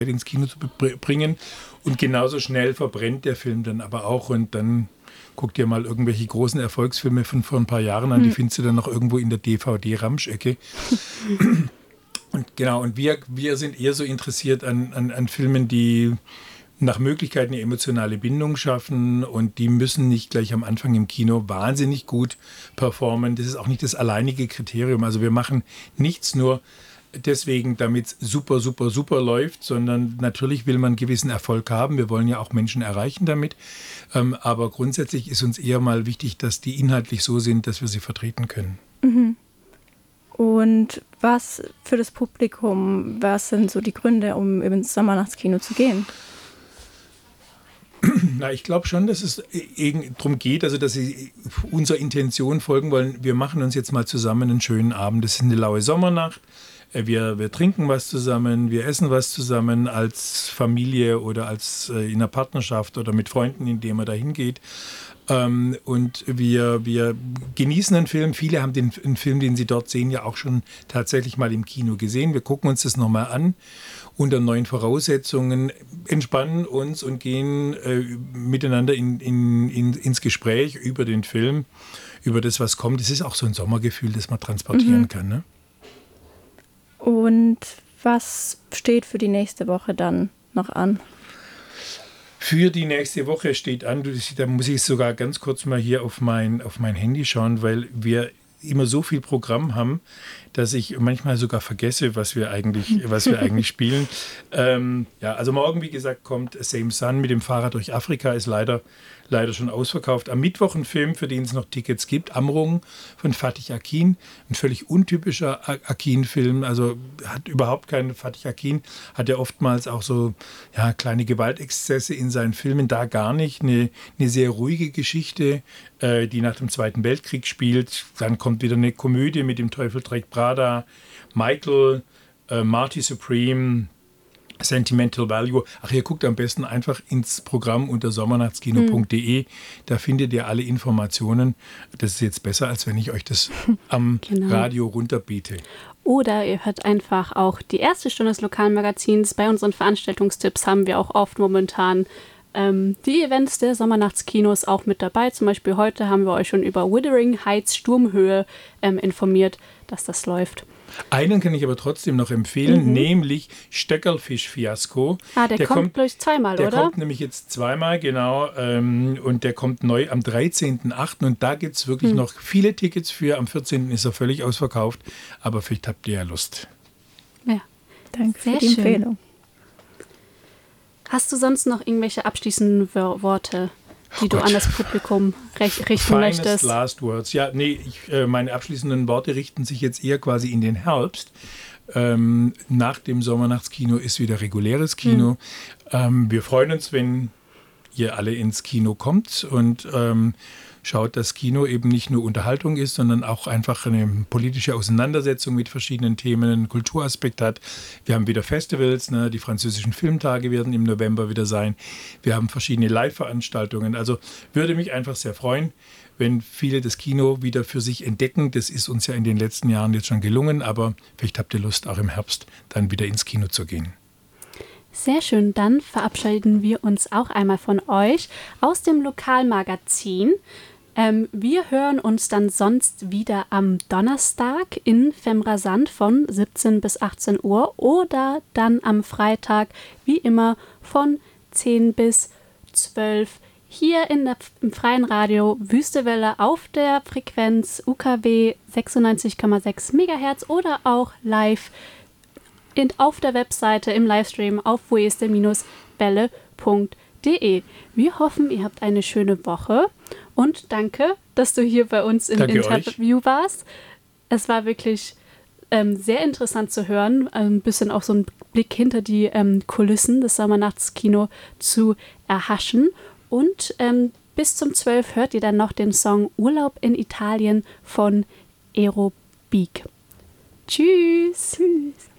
ins Kino zu bringen. Und genauso schnell verbrennt der Film dann aber auch. Und dann guck dir mal irgendwelche großen Erfolgsfilme von vor ein paar Jahren an. Die findest du dann noch irgendwo in der DVD-Ramschecke. Und genau, und wir sind eher so interessiert an Filmen, die nach Möglichkeit eine emotionale Bindung schaffen, und die müssen nicht gleich am Anfang im Kino wahnsinnig gut performen. Das ist auch nicht das alleinige Kriterium. Also wir machen nichts nur deswegen, damit es super, super, super läuft, sondern natürlich will man einen gewissen Erfolg haben. Wir wollen ja auch Menschen erreichen damit. Aber grundsätzlich ist uns eher mal wichtig, dass die inhaltlich so sind, dass wir sie vertreten können. Mhm. Und was für das Publikum, was sind so die Gründe, um ins Sommernachtskino zu gehen? Na, ich glaube schon, dass es darum geht, also dass sie unserer Intention folgen wollen. Wir machen uns jetzt mal zusammen einen schönen Abend. Das ist eine laue Sommernacht. Wir trinken was zusammen, wir essen was zusammen als Familie oder als in einer Partnerschaft oder mit Freunden, indem man da hingeht. Und wir genießen einen Film. Viele haben den Film, den sie dort sehen, ja auch schon tatsächlich mal im Kino gesehen. Wir gucken uns das nochmal an unter neuen Voraussetzungen, entspannen uns und gehen miteinander ins Gespräch über den Film, über das, was kommt. Es ist auch so ein Sommergefühl, das man transportieren kann. Ne? Und was steht für die nächste Woche dann noch an? Für die nächste Woche steht an, da muss ich sogar ganz kurz mal hier auf mein Handy schauen, weil wir immer so viel Programm haben, dass ich manchmal sogar vergesse, was wir eigentlich spielen. Ja, also morgen, wie gesagt, kommt Same Sun mit dem Fahrrad durch Afrika, ist leider schon ausverkauft. Am Mittwoch ein Film, für den es noch Tickets gibt, Amrung von Fatih Akin, ein völlig untypischer Akin-Film, also hat überhaupt keinen. Fatih Akin hat ja oftmals auch so kleine Gewaltexzesse in seinen Filmen, da gar nicht. Eine sehr ruhige Geschichte, die nach dem Zweiten Weltkrieg spielt. Dann kommt wieder eine Komödie mit dem Teufel trägt Prada, Michael, Marty Supreme, Sentimental Value. Ach, ihr guckt am besten einfach ins Programm unter sommernachtskino.de. Da findet ihr alle Informationen. Das ist jetzt besser, als wenn ich euch das am Radio runterbiete. Oder ihr hört einfach auch die erste Stunde des Lokalmagazins. Bei unseren Veranstaltungstipps haben wir auch oft momentan die Events der Sommernachtskinos auch mit dabei. Zum Beispiel heute haben wir euch schon über Wuthering Heights Sturmhöhe informiert, dass das läuft. Einen kann ich aber trotzdem noch empfehlen, nämlich Stöckelfisch-Fiasko. Der kommt gleich zweimal, oder? Der kommt nämlich jetzt zweimal, genau. Und der kommt neu am 13.08. Und da gibt es wirklich noch viele Tickets für. Am 14. ist er völlig ausverkauft. Aber vielleicht habt ihr ja Lust. Ja, danke für die Empfehlung. Hast du sonst noch irgendwelche abschließenden Worte, die du an das Publikum richten Finest möchtest? Last Words. Ja, nee, meine abschließenden Worte richten sich jetzt eher quasi in den Herbst. Nach dem Sommernachtskino ist wieder reguläres Kino. Wir freuen uns, wenn ihr alle ins Kino kommt und schaut, dass Kino eben nicht nur Unterhaltung ist, sondern auch einfach eine politische Auseinandersetzung mit verschiedenen Themen, einen Kulturaspekt hat. Wir haben wieder Festivals, die französischen Filmtage werden im November wieder sein. Wir haben verschiedene Live-Veranstaltungen. Also würde mich einfach sehr freuen, wenn viele das Kino wieder für sich entdecken. Das ist uns ja in den letzten Jahren jetzt schon gelungen, aber vielleicht habt ihr Lust, auch im Herbst dann wieder ins Kino zu gehen. Sehr schön, dann verabschieden wir uns auch einmal von euch aus dem Lokalmagazin. Wir hören uns dann sonst wieder am Donnerstag in Femrasant von 17 bis 18 Uhr oder dann am Freitag, wie immer, von 10 bis 12 hier im freien Radio Wüstewelle auf der Frequenz UKW 96,6 MHz oder auch live auf der Webseite im Livestream auf weste-welle.de. Wir hoffen, ihr habt eine schöne Woche und danke, dass du hier bei uns im Interview warst. Es war wirklich sehr interessant zu hören, ein bisschen auch so einen Blick hinter die Kulissen des Sommernachtskino zu erhaschen. Und bis zum 12 hört ihr dann noch den Song Urlaub in Italien von Aerobic. Tschüss! Tschüss!